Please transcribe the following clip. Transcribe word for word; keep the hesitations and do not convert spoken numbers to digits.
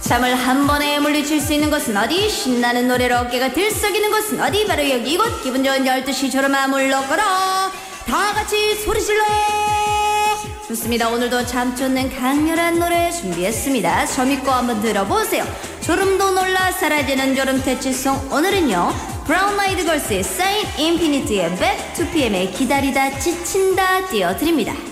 잠을 한 번에 물리칠 수 있는 곳은 어디? 신나는 노래로 어깨가 들썩이는 곳은 어디? 바로 여기 이곳. 기분 좋은 열두 시 졸음아 물러거라. 다 같이 소리 질러. 좋습니다. 오늘도 잠 쫓는 강렬한 노래 준비했습니다. 저 믿고 한번 들어보세요. 졸음도 놀라 사라지는 졸음 퇴치송. 오늘은요 브라운 아이드 걸스의 사인 인피니티의 Back 투 피엠의 기다리다 지친다 띄워드립니다.